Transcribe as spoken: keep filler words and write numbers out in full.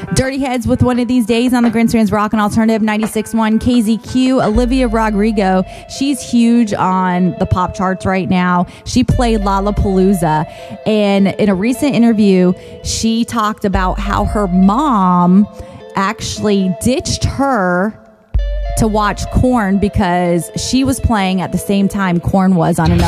Dirty Heads with One of These Days on the Grandstands Rock and Alternative ninety-six point one K Z Q. Olivia Rodrigo, she's huge on the pop charts right now. She played Lollapalooza, and in a recent interview, she talked about how her mom actually ditched her to watch Korn because she was playing at the same time Korn was on another